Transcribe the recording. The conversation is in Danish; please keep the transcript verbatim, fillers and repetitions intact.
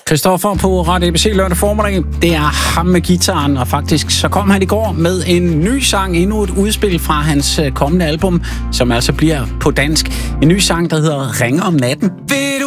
Christoffer på Radio A B C lørdag formiddag. Det er ham med gitaren, og faktisk så kom han i går med en ny sang, endnu et udspil fra hans kommende album, som altså bliver på dansk. En ny sang, der hedder Ringe om natten. Vil du